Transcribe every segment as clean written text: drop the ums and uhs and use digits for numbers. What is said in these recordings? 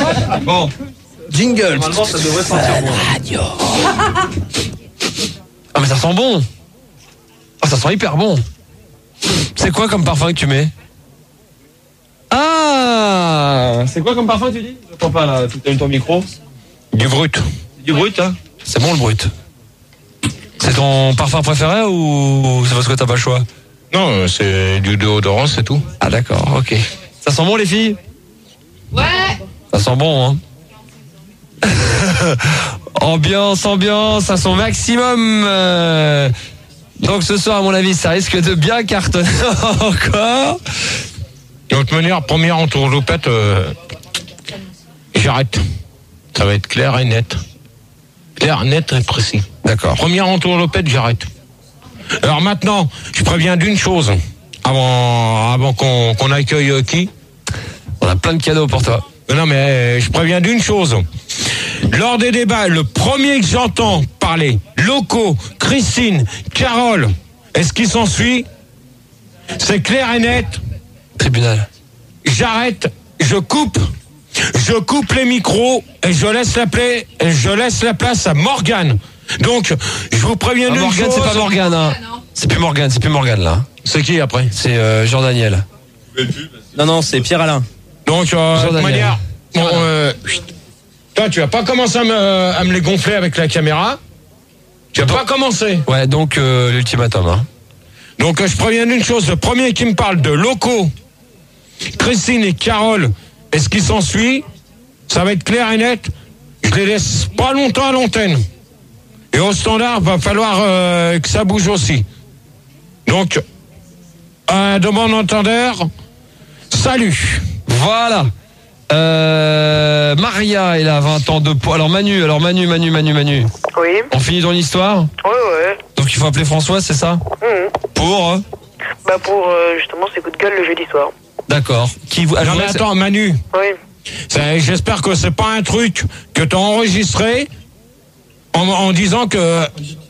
Bon. Jingle. Normalement, ça devrait sentir bon. Radio. Ah, mais ça sent bon. Ah, ça sent hyper bon. C'est quoi comme parfum que tu mets? Ah, c'est quoi comme parfum tu dis? J'entends pas là, tu as ton micro. Du brut. Du brut, hein? C'est bon le brut. C'est ton parfum préféré ou c'est parce que t'as pas le choix? Non, c'est du déodorant, c'est tout. Ah d'accord, ok. Ça sent bon les filles? Ouais. Ça sent bon, hein? Ambiance à son maximum. Donc ce soir, à mon avis, ça risque de bien cartonner encore. De toute manière, première entourloupette, j'arrête. Ça va être clair et net. Clair, net et précis. D'accord. Première entourloupette, j'arrête. Alors maintenant, je préviens d'une chose. Avant qu'on accueille qui? On a plein de cadeaux pour toi. Non mais je préviens d'une chose. Lors des débats, le premier que j'entends parler, Loco, Christine, Carole, est-ce qui s'ensuit? C'est clair et net. Tribunal. J'arrête, je coupe les micros et je laisse la place à Morgane. Donc, je vous préviens d'une Morgane, chose. c'est pas Morgane, hein. C'est plus Morgane là. C'est qui après? C'est Jean-Daniel. Non, c'est Pierre-Alain. Donc, de toute manière, bon, toi, tu vas pas commencer à me les gonfler avec la caméra. Tu vas pas commencer. Ouais, donc l'ultimatum, hein. Donc, je préviens d'une chose. Le premier qui me parle de Loco, Christine et Carole, et ce qui s'ensuit, ça va être clair et net. Je les laisse pas longtemps à l'antenne. Et au standard, va falloir que ça bouge aussi. Donc, de bon entendeur, salut. Voilà. Maria, elle a 20 ans de poids. Alors Manu. Oui. On finit ton histoire? Ouais. Donc il faut appeler Françoise, c'est ça? Pour Bah pour justement ces coups de gueule le jeudi soir. D'accord. Qui vous... Non mais attends, Manu. Oui. J'espère que c'est pas un truc que t'as enregistré en disant que...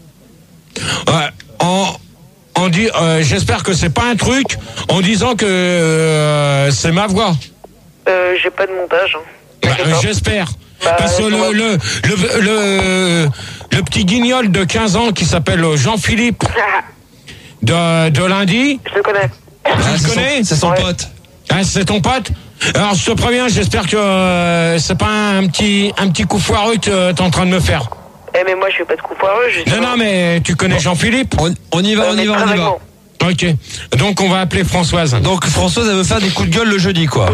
j'espère que c'est pas un truc en disant que c'est ma voix. J'ai pas de montage. J'espère. Parce que le petit guignol de 15 ans qui s'appelle Jean-Philippe de lundi. Je le connais. Tu le connais? C'est son pote. Ah, c'est ton pote? Alors je te préviens, j'espère que c'est pas un petit coup foireux que t'es en train de me faire. Mais moi je fais pas de coup foireux. Non, mais tu connais Jean-Philippe? On y va. Ok. Donc on va appeler Françoise. Donc Françoise, elle veut faire des coups de gueule le jeudi, quoi.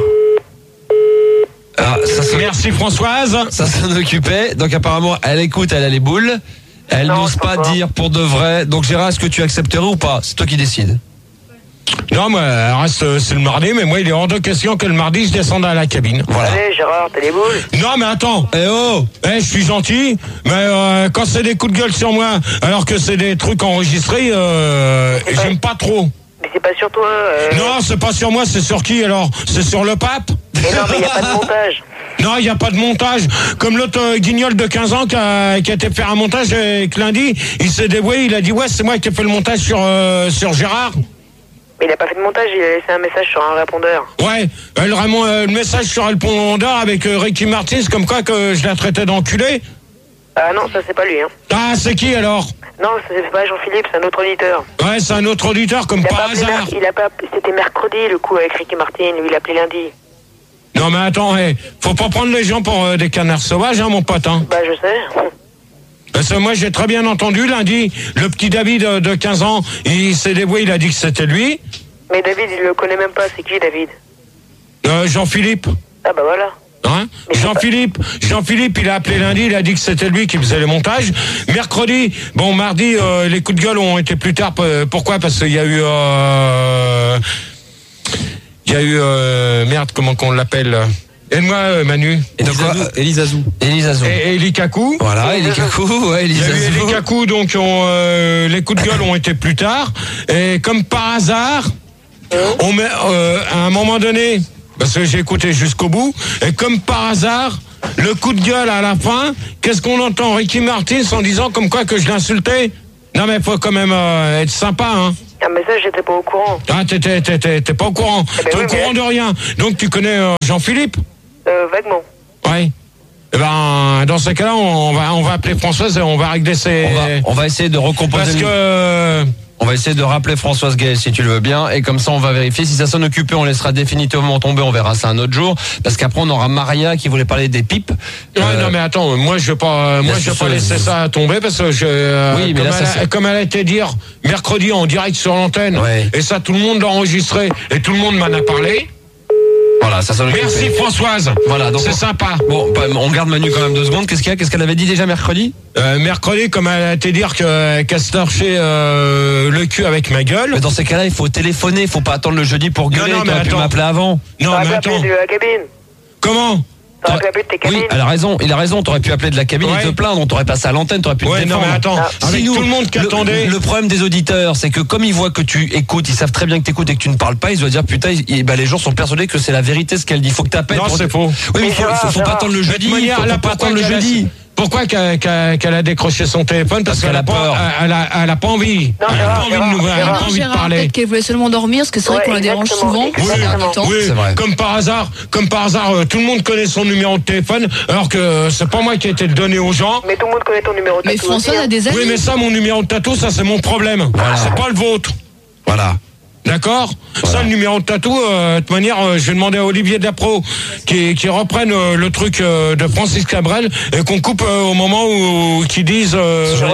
Merci Françoise. Ça s'en occupait. Donc apparemment, elle écoute, elle a les boules. Elle n'ose pas dire pour de vrai. Donc Gérard, est-ce que tu accepterais ou pas? C'est toi qui décides. Non, mais reste, c'est le mardi, mais moi il est hors de question que le mardi je descende à la cabine. Voilà. Allez Gérard, t'as les boules? Non mais attends. Je suis gentil, mais quand c'est des coups de gueule sur moi, alors que c'est des trucs enregistrés, j'aime pas trop. Mais c'est pas sur toi. Non, c'est pas sur moi, c'est sur qui alors? C'est sur le pape? Mais non, mais y a pas de montage. Non, il n'y a pas de montage. Comme l'autre guignol de 15 ans qui a été faire un montage avec lundi, il s'est débrouillé, il a dit ouais, c'est moi qui ai fait le montage sur Gérard. Mais il a pas fait de montage, il a laissé un message sur un répondeur. Ouais, le message sur le répondeur avec Ricky Martin, comme quoi que je la traitais d'enculé. Ah non, ça c'est pas lui. Hein. Ah, c'est qui alors? Non, c'est pas Jean-Philippe, c'est un autre auditeur. Ouais, c'est un autre auditeur, comme par hasard. C'était mercredi le coup avec Ricky Martin, lui il a appelé lundi. Non mais attends, faut pas prendre les gens pour des canards sauvages, hein, mon pote. Hein. Bah je sais. Parce que moi j'ai très bien entendu lundi, le petit David de 15 ans, il s'est débrouillé, il a dit que c'était lui. Mais David, il le connaît même pas, c'est qui David? Jean-Philippe. Ah bah voilà. Hein? Jean-Philippe, il a appelé lundi, il a dit que c'était lui qui faisait les montages. Mercredi, mardi, les coups de gueule ont été plus tard. Pourquoi? Parce qu'il y a eu... merde, comment qu'on l'appelle? Aide-moi, Manu. Elisazou. Et Eli Kakou. Voilà, Eli Kakou, ouais, Elisazou. Il y a eu Eli Kakou, donc les coups de gueule ont été plus tard. Et comme par hasard, on met à un moment donné, parce que j'ai écouté jusqu'au bout, et comme par hasard, le coup de gueule à la fin, qu'est-ce qu'on entend? Ricky Martin en disant comme quoi que je l'insultais? Non mais faut quand même être sympa, hein. Ah mais ça j'étais pas au courant. Ah t'es pas au courant. T'es au courant de rien. Donc tu connais Jean-Philippe? Vaguement. Ouais, Eh ben, dans ce cas-là, on va appeler Françoise et on va régler ces... On va essayer de recomposer. Parce que... On va essayer de rappeler Françoise Gay si tu le veux bien, et comme ça on va vérifier. Si ça sonne occupé, on laissera définitivement tomber, on verra ça un autre jour, parce qu'après on aura Maria qui voulait parler des pipes. Non mais attends, moi je vais pas laisser ça tomber, parce que oui, mais comme elle a été dire mercredi en direct sur l'antenne, et ça tout le monde l'a enregistré et tout le monde m'en a parlé. Voilà, ça sonne occupé. Merci Françoise. Voilà, donc c'est sympa. Bon, on garde Manu quand même 2 secondes. Qu'est-ce qu'il y a? Qu'est-ce qu'elle avait dit déjà mercredi? Mercredi, comme elle a été dire qu'elle se torchait le cul avec ma gueule. Mais dans ces cas-là, il faut téléphoner, il faut pas attendre le jeudi pour gueuler. Non, mais t'aurais pu m'appeler avant. Non, mais attends. De la cabine. Comment? T'aurais pu appeler de tes cabines. Oui, il a raison, t'aurais pu appeler de la cabine et te plaindre, on t'aurait passé à l'antenne, t'aurais pu te défendre. Non mais attends, avec nous, tout le monde qui attendait. Le problème des auditeurs, c'est que comme ils voient que tu écoutes, ils savent très bien que t'écoutes et que tu ne parles pas, ils doivent dire putain, les gens sont persuadés que c'est la vérité ce qu'elle dit. Faut que t'appelles. Non, c'est faux. Oui, mais il faut pas attendre le jeudi. Faut pas attendre le jeudi. Pourquoi qu'elle a décroché son téléphone? Parce qu'elle a peur. Elle a pas envie. Non, elle a pas envie de nous, elle a pas envie de parler. Peut-être qu'elle voulait seulement dormir, parce que c'est vrai qu'on la dérange souvent. Oui, c'est vrai. Comme par hasard, tout le monde connaît son numéro de téléphone, alors que c'est pas moi qui ai été le donné aux gens. Mais tout le monde connaît ton numéro de Mais tatou. François a des amis. Oui, mais ça, mon numéro de tatou, ça c'est mon problème. Voilà. C'est pas le vôtre. Voilà. D'accord. Voilà. Ça, le numéro de tatou, de toute manière, je vais demander à Olivier Dapro qui reprenne le truc de Francis Cabrel et qu'on coupe au moment où qu'ils disent. J'en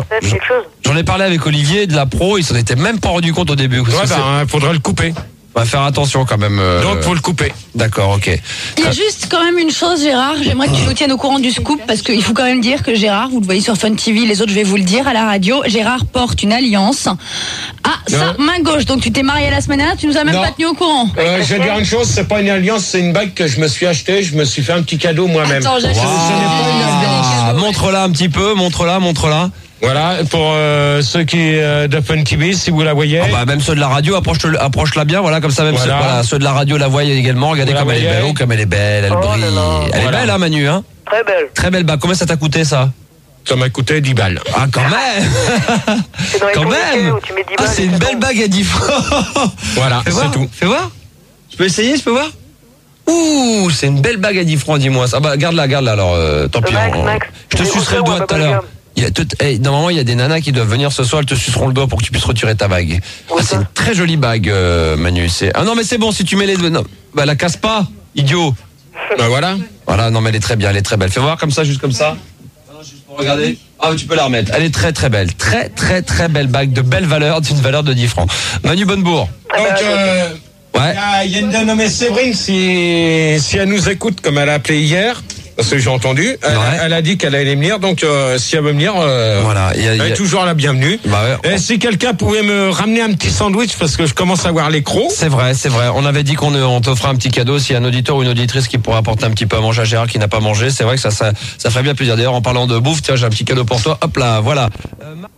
ai parlé avec Olivier de la pro, il s'en était même pas rendu compte au début. Faudrait le couper. On va faire attention quand même. Donc faut le couper. D'accord, ok. Il y a juste quand même une chose, Gérard, j'aimerais que tu nous tiennes au courant du scoop, parce qu'il faut quand même dire que Gérard, vous le voyez sur Fun TV, les autres je vais vous le dire à la radio, Gérard porte une alliance à sa main gauche. Donc tu t'es marié la semaine dernière, tu nous as même pas tenu au courant. Je vais dire une chose, c'est pas une alliance, c'est une bague que je me suis achetée, je me suis fait un petit cadeau moi-même. Attends, j'achète. Montre-la un petit peu, montre-la. Voilà, pour ceux qui de Fun TV, si vous la voyez. Même ceux de la radio, approche-la bien, voilà, comme ça même ceux de la radio la voient également. Regardez comme elle est belle, comme elle est belle, elle brille. Elle est belle, hein, Manu, hein? Très belle. Très belle bague. Combien ça t'a coûté ça? Ça m'a coûté 10 balles. Ah, quand même. Quand même. C'est une belle bague à 10 francs. Voilà, c'est tout. Fais voir. Je peux essayer, je peux voir? Ouh, c'est une belle bague à 10 francs, dis-moi. Ah bah, garde-la, alors, tant pis. Je te sucerai le doigt tout à l'heure. Normalement, il y a des nanas qui doivent venir ce soir, elles te suceront le doigt pour que tu puisses retirer ta bague. C'est une très jolie bague, Manu. Ah non, mais c'est bon, si tu mets les deux. Non, la casse pas, idiot. Voilà. Voilà, non, mais elle est très bien, elle est très belle. Fais voir comme ça, juste comme ça. Juste pour regarder. Ah, tu peux la remettre. Elle est très très belle. Très très très belle bague de belle valeur, d'une valeur de 10 francs. Manu Bonnebourg. Donc, il y a une dame nommée Séverine, si elle nous écoute, comme elle a appelé hier. Parce que j'ai entendu, elle a dit qu'elle allait venir, donc si elle veut venir, elle est toujours la bienvenue. Et si quelqu'un pouvait me ramener un petit sandwich, parce que je commence à avoir les crocs. C'est vrai. On avait dit qu'on t'offrait un petit cadeau s'il y a un auditeur ou une auditrice qui pourrait apporter un petit peu à manger à Gérard qui n'a pas mangé. C'est vrai que ça ferait bien plaisir. D'ailleurs, en parlant de bouffe, tiens, j'ai un petit cadeau pour toi. Hop là, voilà.